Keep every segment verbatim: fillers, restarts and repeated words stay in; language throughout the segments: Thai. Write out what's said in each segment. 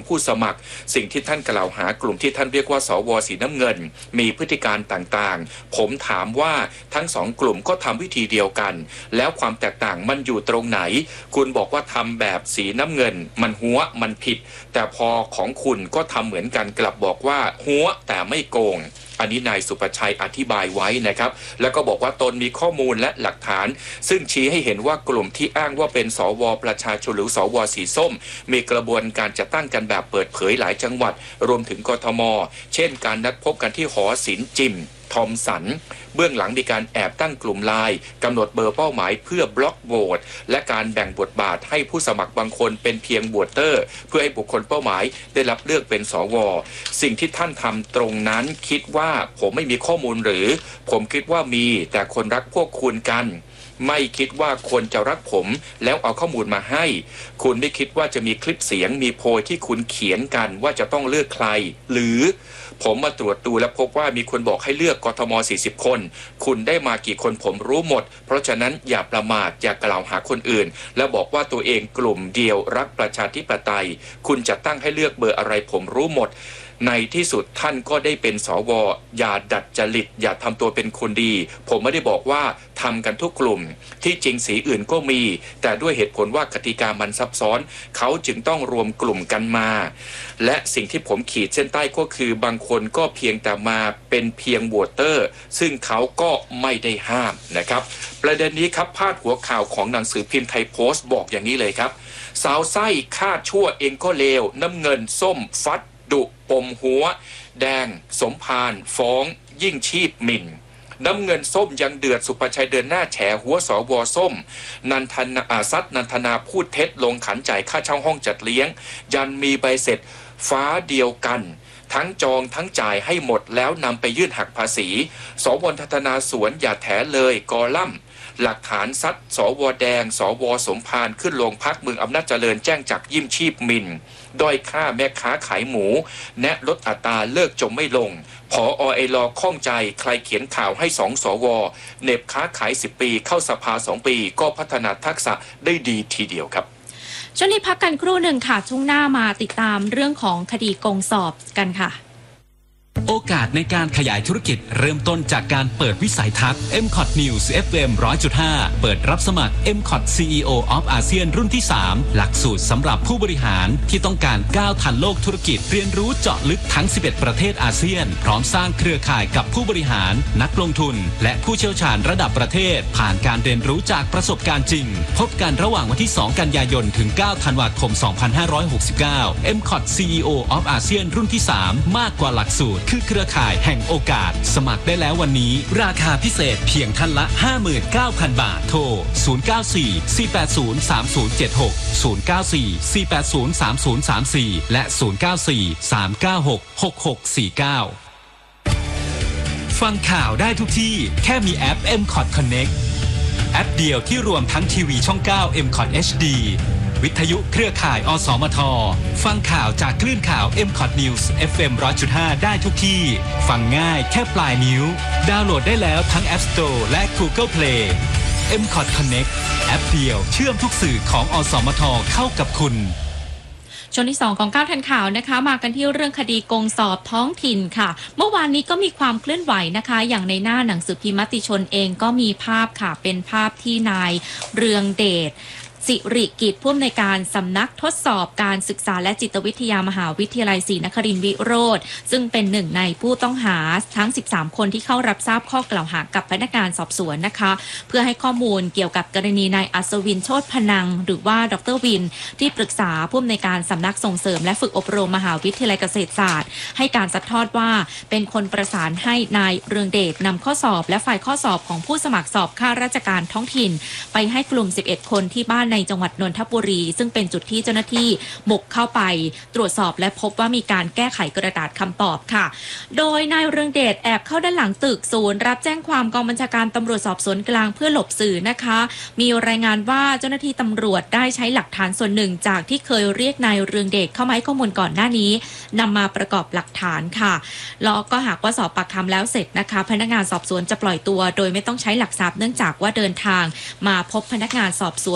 ผู้สมัครสิ่งที่ท่านกล่าวหากลุ่มที่ท่านเรียกว่าสวสีน้ำเงินมีพฤติการต่างๆผมถามว่าทั้งสองกลุ่มก็ทำวิธีเดียวกันแล้วความแตกต่างมันอยู่ตรงไหนคุณบอกว่าทำแบบสีน้ำเงินมันหัวมันผิดแต่พอของคุณก็ทำเหมือนกันกลับบอกว่าหัวแต่ไม่โกงอันนี้นายสุประชัยอธิบายไว้นะครับแล้วก็บอกว่าตนมีข้อมูลและหลักฐานซึ่งชี้ให้เห็นว่ากลุ่มที่อ้างว่าเป็นสวประชาชนหรือสวสีส้มมีกระบวนการจัดตั้งกันแบบเปิดเผยหลายจังหวัดรวมถึงกทมเช่นการนัดพบกันที่หอศิลป์จิมทอมสันเบื้องหลังมีการแอบตั้งกลุ่มไลน์กำหนดเบอร์เป้าหมายเพื่อบล็อกโหวตและการแบ่งบทบาทให้ผู้สมัครบางคนเป็นเพียงโหวตเตอร์เพื่อให้บุคคลเป้าหมายได้รับเลือกเป็นสวสิ่งที่ท่านทำตรงนั้นคิดว่าผมไม่มีข้อมูลหรือผมคิดว่ามีแต่คนรักพวกคุณกันไม่คิดว่าคนจะรักผมแล้วเอาข้อมูลมาให้คุณไม่คิดว่าจะมีคลิปเสียงมีโพยที่คุณเขียนกันว่าจะต้องเลือกใครหรือผมมาตรวจดูและพบว่ามีคนบอกให้เลือกกทมสี่สิบคนคุณได้มากี่คนผมรู้หมดเพราะฉะนั้นอย่าประมาทอย่ากล่าวหาคนอื่นและบอกว่าตัวเองกลุ่มเดียวรักประชาธิปไตยคุณจะตั้งให้เลือกเบอร์อะไรผมรู้หมดในที่สุดท่านก็ได้เป็นสวอย่าดัดจริตอย่าทำตัวเป็นคนดีผมไม่ได้บอกว่าทำกันทุกกลุ่มที่จริงสีอื่นก็มีแต่ด้วยเหตุผลว่ากติกามันซับซ้อนเขาจึงต้องรวมกลุ่มกันมาและสิ่งที่ผมขีดเส้นใต้ก็คือบางคนก็เพียงแต่มาเป็นเพียงโหวตเตอร์ซึ่งเขาก็ไม่ได้ห้ามนะครับประเด็นนี้ครับพาดหัวข่าวของหนังสือพิมพ์ไทยโพสต์บอกอย่างนี้เลยครับสาวไส้คาดชั่วเองก็เลวน้ำเงินส้มฟัดดุปมหัวแดงสมพานฟ้องยิ่งชีพหมิ่นน้ำเงินส้มยังเดือดสุประชัยเดินหน้าแฉหัวสวส้มนันทนาอาซัดนันทนาพูดเท็จลงขันจ่ายค่าเช่าห้องจัดเลี้ยงยันมีใบเสร็จฟ้าเดียวกันทั้งจองทั้งจ่ายให้หมดแล้วนำไปยื่นหักภาษีสวนันทนาสวนอย่าแถเลยกอล่ำหลักฐานซัดสวแดงสวสมพานขึ้นโรงพักเมืองอำนาจเจริญแจ้งจับยิ่มชีพมินด้อยค่าแม่ค้าขายหมูแนะลดอัตราเลิกจมไม่ลงผอ.ไอลอข้องใจใครเขียนข่าวให้สองสวเน็บค้าขายสิบปีเข้าสภาสองปีก็พัฒนาทักษะได้ดีทีเดียวครับช่วงนี้พักกันครู่หนึ่งค่ะช่วงหน้ามาติดตามเรื่องของคดีโกงสอบกันค่ะโอกาสในการขยายธุรกิจเริ่มต้นจากการเปิดวิสัยทัศน์ เอ็ม คอท News เอฟ เอ็ม หนึ่งร้อยจุดห้า เปิดรับสมัคร เอ็ม คอท ซี อี โอ of อาเซียนรุ่นที่สามหลักสูตรสำหรับผู้บริหารที่ต้องการก้าวทันโลกธุรกิจเรียนรู้เจาะลึกทั้งสิบเอ็ดประเทศอาเซียนพร้อมสร้างเครือข่ายกับผู้บริหารนักลงทุนและผู้เชี่ยวชาญระดับประเทศผ่านการเรียนรู้จากประสบการณ์จริงพบกันระหว่างวันที่สองกันยายนถึงเก้าธันวาคมสองพันห้าร้อยหกสิบเก้า เอ็ม คอท ซี อี โอ of อาเซียนรุ่นที่สามมากกว่าหลักสูตรคือเครือข่ายแห่งโอกาสสมัครได้แล้ววันนี้ราคาพิเศษเพียงท่านละ ห้าหมื่นเก้าพัน บาทโทรศูนย์ เก้า สี่ สี่ แปด ศูนย์ สาม ศูนย์ เจ็ด หก ศูนย์ เก้า สี่ สี่ แปด ศูนย์ สาม ศูนย์ สาม สี่และศูนย์ เก้า สี่ สาม เก้า หก หก หก สี่ เก้าฟังข่าวได้ทุกที่แค่มีแอป เอ็ม คอท Connect แอปเดียวที่รวมทั้งทีวีช่องเก้า เอ็ม คอท เอช ดี วิทยุเครือข่ายอสมทฟังข่าวจากคลื่นข่าว เอ็ม คอท News เอฟ เอ็ม หนึ่งร้อยจุดห้า ได้ทุกที่ฟังง่ายแค่ปลายนิ้วดาวน์โหลดได้แล้วทั้ง App Store และ Google Play เอ็ม คอท Connect แอปเดียวเชื่อมทุกสื่อของอสมทเข้ากับคุณช่วงที่สองของก้าวทันข่าวนะคะมากันที่เรื่องคดีโกงสอบท้องถิ่นค่ะเมื่อวานนี้ก็มีความเคลื่อนไหวนะคะอย่างในหน้าหนังสือพิมพ์มติชนเองก็มีภาพค่ะเป็นภาพที่นายเรืองเดชสิริกิจผู้อำนวยการสำนักทดสอบการศึกษาและจิตวิทยามหาวิทยาลัยศรีนครินทร์วิโรธซึ่งเป็นหนึ่งในผู้ต้องหาทั้งสิบสามคนที่เข้ารับทราบข้อกล่าวหากับพนักงานสอบสวนนะคะเพื่อให้ข้อมูลเกี่ยวกับกรณีนายอัศวินโชติพนังหรือว่าดร.วินที่ปรึกษาผู้อำนวยการสำนักส่งเสริมและฝึกอบรมมหาวิทยาลัยเกษตรศาสตร์ให้การซัดทอดว่าเป็นคนประสานให้นายเรืองเดชนำข้อสอบและไฟล์ข้อสอบของผู้สมัครสอบข้าราชการท้องถิ่นไปให้กลุ่มสิบเอ็ดคนที่บ้านในจังหวัดนนทบุรีซึ่งเป็นจุดที่เจ้าหน้าที่บุกเข้าไปตรวจสอบและพบว่ามีการแก้ไขกระดาษคำตอบค่ะโดยนายเรืองเดชแอบเข้าด้านหลังตึกศูนย์รับแจ้งความกองบัญชาการตำรวจสอบสวนกลางเพื่อหลบสื่อนะคะมีรายงานว่าเจ้าหน้าที่ตำรวจได้ใช้หลักฐานส่วนหนึ่งจากที่เคยเรียกนายเรืองเดชเข้ามาให้ข้อมูลก่อนหน้านี้นำมาประกอบหลักฐานค่ะแล้วก็หากว่าสอบปากคำแล้วเสร็จนะคะพนักงานสอบสวนจะปล่อยตัวโดยไม่ต้องใช้หลักทรัพย์เนื่องจากว่าเดินทางมาพบพนักงานสอบสวนด้วย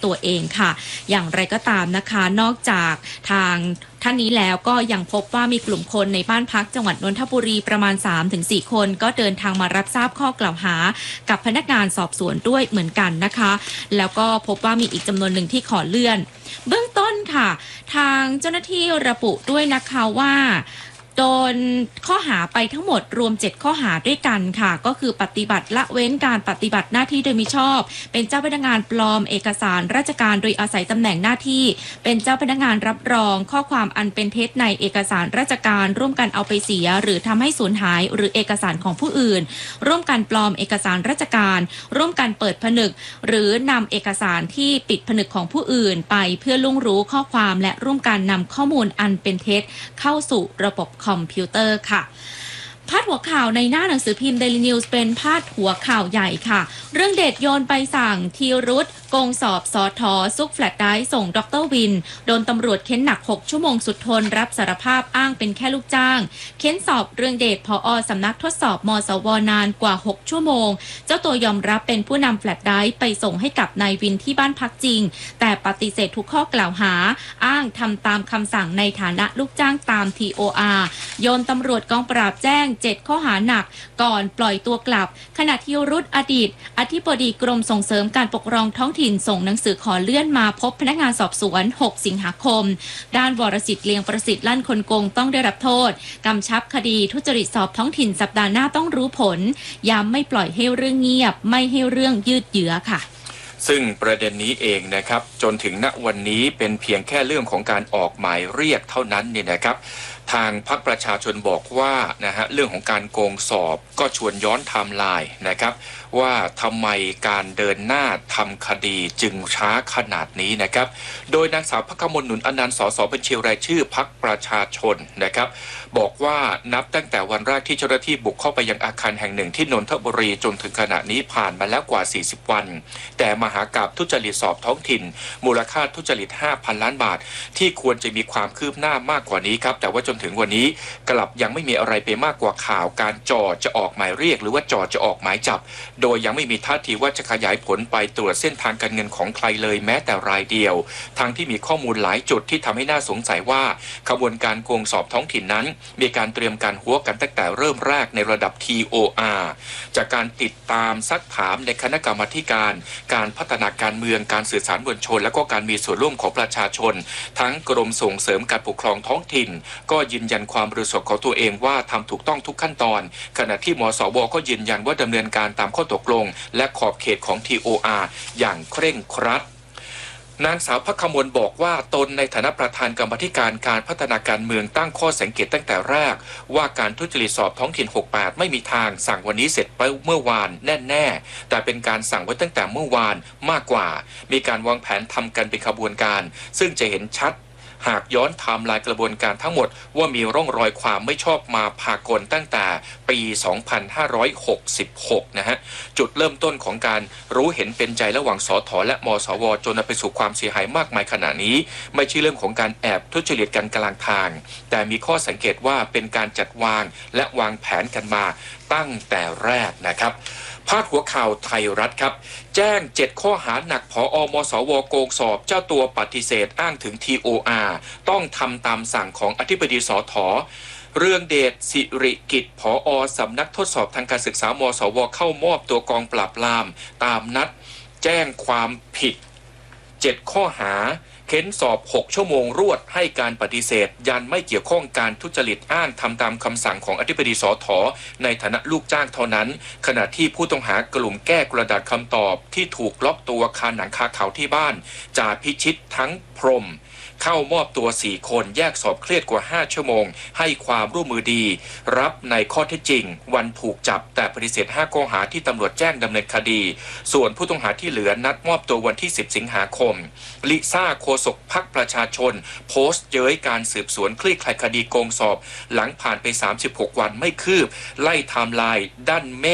ตัวเองค่ะอย่างไรก็ตามนะคะนอกจากทางท่านนี้แล้วก็ยังพบว่ามีกลุ่มคนในบ้านพักจังหวัดนนทบุรีประมาณ สามถึงสี่ คนก็เดินทางมารับทราบข้อกล่าวหากับพนักงานสอบสวนด้วยเหมือนกันนะคะแล้วก็พบว่ามีอีกจำนวนหนึ่งที่ขอเลื่อนเบื้องต้นค่ะทางเจ้าหน้าที่ระบุด้วยนะคะว่าโดนข้อหาไปทั้งหมดรวมเจ็ดข้อหาด้วยกันค่ะก็คือปฏิบัติละเว้นการปฏิบัติหน้าที่โดยมิชอบเป็นเจ้าพนักงานปลอมเอกสารราชการโดยอาศัยตำแหน่งหน้าที่เป็นเจ้าพนักงานรับรองข้อความอันเป็นเท็จในเอกสารราชการร่วมกันเอาไปเสียหรือทำให้สูญหายหรือเอกสารของผู้อื่นร่วมกันปลอมเอกสารราชการร่วมกันเปิดผนึกหรือนำเอกสารที่ปิดผนึกของผู้อื่นไปเพื่อล่วงรู้ข้อความและร่วมกันนำข้อมูลอันเป็นเท็จเข้าสู่ระบบคอมพิวเตอร์ค่ะพาดหัวข่าวในหน้าหนังสือพิมพ์ Daily News เป็นพาดหัวข่าวใหญ่ค่ะเรื่องเด็ดโยนใบสั่งธีรุธโกงสอบสอทอซุกแฟลตไดรฟ์ส่งดร.วินโดนตำรวจเค้นหนักหกชั่วโมงสุดทนรับสารภาพอ้างเป็นแค่ลูกจ้างเค้นสอบเรื่องเดชผอ.สำนักทดสอบมสวนานกว่าหกชั่วโมงเจ้าตัวยอมรับเป็นผู้นำแฟลตไดรฟ์ไปส่งให้กับนายวินที่บ้านพักจริงแต่ปฏิเสธทุกข้อกล่าวหาอ้างทำตามคำสั่งในฐานะลูกจ้างตาม ที โอ อาร์ โยนตำรวจกองปราบแจ้งเจ็ดข้อหาหนักก่อนปล่อยตัวกลับขณะที่รุธอดีตอธิบดีกรมส่งเสริมการปกครองท้องถิ่นส่งหนังสือขอเลื่อนมาพบพนักงานสอบสวนหกสิงหาคมด้านวรสิทธิ์เลียงประสิทธิ์ลั่นคนโกงต้องได้รับโทษกำชับคดีทุจริตสอบท้องถิ่นสัปดาห์หน้าต้องรู้ผลย้ำไม่ปล่อยให้เรื่องเงียบไม่ให้เรื่องยืดเยื้อค่ะซึ่งประเด็นนี้เองนะครับจนถึงณวันนี้เป็นเพียงแค่เรื่องของการออกหมายเรียกเท่านั้นเนี่ยนะครับทางพรรคประชาชนบอกว่านะฮะเรื่องของการโกงสอบก็ชวนย้อนไทม์ไลน์นะครับว่าทำไมการเดินหน้าทำคดีจึงช้าขนาดนี้นะครับโดยนางสาวภักมลหนุนอนันต์สสบัญชีรายชื่อพรรคประชาชนนะครับบอกว่านับตั้งแต่วันแรกที่เจ้าหน้าที่บุกเข้าไปยังอาคารแห่งหนึ่งที่นนทบุรีจนถึงขณะนี้ผ่านมาแล้วกว่าสี่สิบวันแต่มหากาพย์ทุจริตสอบท้องถิ่นมูลค่าทุจริต ห้าพัน ล้านบาทที่ควรจะมีความคืบหน้ามากกว่านี้ครับแต่ว่าจนถึงวันนี้กลับยังไม่มีอะไรไปมากกว่าข่าวการจ่อจะออกหมายเรียกหรือว่าจ่อจะออกหมายจับโดยยังไม่มีท่าทีว่าจะขยายผลไปตรวจเส้นทางการเงินของใครเลยแม้แต่รายเดียวทั้งที่มีข้อมูลหลายจุดที่ทำให้น่าสงสัยว่าขบวนการโกงสอบท้องถิ่นนั้นมีการเตรียมการหัวกันตั้งแต่เริ่มแรกในระดับ ที โอ อาร์ จากการติดตามซักถามในคณะกรรมาธิการการพัฒนาการเมืองการสื่อสารมวลชนและก็การมีส่วนร่วมของประชาชนทั้งกรมส่งเสริมการปกครองท้องถิ่นก็ยืนยันความบริสุทธิ์ของตัวเองว่าทำถูกต้องทุกขั้นตอนขณะที่มสวก็ยืนยันว่าดำเนินการตามข้อตกลงและขอบเขตของ ที โอ อาร์ อย่างเคร่งครัดนางสาวภักมลบอกว่าตนในฐานะประธานกรรมาธิการการพัฒนาการเมืองตั้งข้อสังเกตตั้งแต่แรกว่าการทุจริตสอบท้องถิ่นหกสิบแปดไม่มีทางสั่งวันนี้เสร็จไปเมื่อวานแน่ๆแต่เป็นการสั่งไว้ตั้งแต่เมื่อวานมากกว่ามีการวางแผนทำกันเป็นขบวนการซึ่งจะเห็นชัดหากย้อนไทม์ไลน์กระบวนการทั้งหมดว่ามีร่องรอยความไม่ชอบมาพากลตั้งแต่ปี สองพันห้าร้อยหกสิบหก นะฮะจุดเริ่มต้นของการรู้เห็นเป็นใจระหว่างสทและมสวจนนำไปสู่ความเสียหายมากมายขณะนี้ไม่ใช่เรื่องของการแอบทุจริตกันกลางทางแต่มีข้อสังเกตว่าเป็นการจัดวางและวางแผนกันมาตั้งแต่แรกนะครับพาดหัวข่าวไทยรัฐครับแจ้งเจ็ดข้อหาหนักผอ.มสวโกงสอบเจ้าตัวปฏิเสธอ้างถึง ที โอ อาร์ ต้องทำตามสั่งของอธิบดีสท.เรื่องเดชสิริกิจผอ.สำนักทดสอบทางการศึกษามสวเข้ามอบตัวกองปราบปรามตามนัดแจ้งความผิดเจ็ดข้อหาเค้นสอบหกชั่วโมงรวดให้การปฏิเสธยันไม่เกี่ยวข้องการทุจริตอ้างทำตามคำสั่งของอธิบดีสท.ในฐานะลูกจ้างเท่านั้นขณะที่ผู้ต้องหากลุ่มแก้กระดาษคำตอบที่ถูกล็อกตัวคาหนังคาเขาที่บ้านจ่าพิชิตทั้งพรหมเข้ามอบตัวสี่คนแยกสอบเครียดกว่าห้าชั่วโมงให้ความร่วมมือดีรับในข้อเท็จจริงวันถูกจับแต่ปฏิเสธห้าข้อหาที่ตำรวจแจ้งดำเนินคดีส่วนผู้ต้องหาที่เหลือนัดมอบตัววันที่สิบสิงหาคมลิซ่าโฆษกพรรคประชาชนโพสต์เย้ยการสืบสวนคลี่คลายคดีโกงสอบหลังผ่านไปสามสิบหกวันไม่คืบไล่ไทม์ไลน์ด้านเมฆ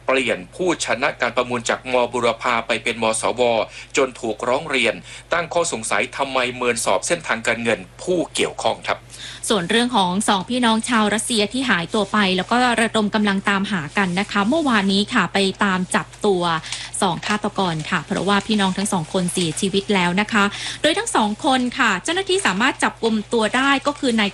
เปลี่ยนผู้ชนะการประมูลจากมบุรพาไปเป็นมสวจนถูกร้องเรียนตั้งข้อสงสัยทำไมเมินสอบเส้นทางการเงินผู้เกี่ยวข้องครับส่วนเรื่องของสองพี่น้องชาวรัสเซียที่หายตัวไปแล้วก็ระดมกำลังตามหากันนะคะเมื่อวานนี้ค่ะไปตามจับตัวสองฆาตกรค่ะเพราะว่าพี่น้องทั้งสองคนเสียชีวิตแล้วนะคะโดยทั้งสองคนค่ะเจ้าหน้าที่สามารถจับกุมตัวได้ก็คือนาย